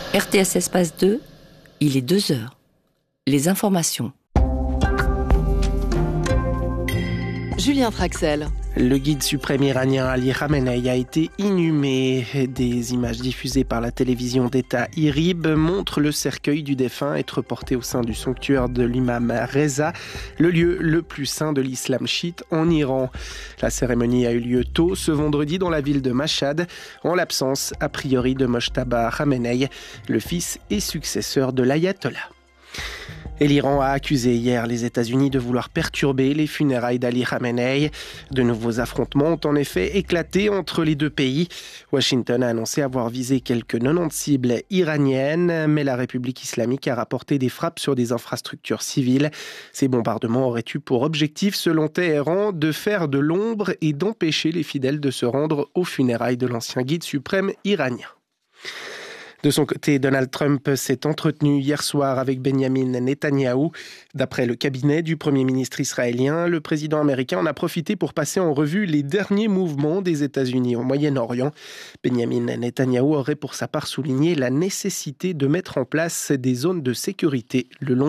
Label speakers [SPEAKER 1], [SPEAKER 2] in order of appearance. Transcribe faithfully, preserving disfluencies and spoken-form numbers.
[SPEAKER 1] R T S Espace deux, il est deux heures. Les informations.
[SPEAKER 2] Julien Traxel.
[SPEAKER 3] Le guide suprême iranien Ali Khamenei a été inhumé. Des images diffusées par la télévision d'État I R I B montrent le cercueil du défunt être porté au sein du sanctuaire de l'imam Reza, le lieu le plus saint de l'islam chiite en Iran. La cérémonie a eu lieu tôt ce vendredi dans la ville de Mashhad, en l'absence a priori de Mojtaba Khamenei, le fils et successeur de l'ayatollah. Et l'Iran a accusé hier les États-Unis de vouloir perturber les funérailles d'Ali Khamenei. De nouveaux affrontements ont en effet éclaté entre les deux pays. Washington a annoncé avoir visé quelques quatre-vingt-dix cibles iraniennes, mais la République islamique a rapporté des frappes sur des infrastructures civiles. Ces bombardements auraient eu pour objectif, selon Téhéran, de faire de l'ombre et d'empêcher les fidèles de se rendre aux funérailles de l'ancien guide suprême iranien. De son côté, Donald Trump s'est entretenu hier soir avec Benyamin Netanyahou. D'après le cabinet du Premier ministre israélien, le président américain en a profité pour passer en revue les derniers mouvements des États-Unis au Moyen-Orient. Benyamin Netanyahou aurait pour sa part souligné la nécessité de mettre en place des zones de sécurité le long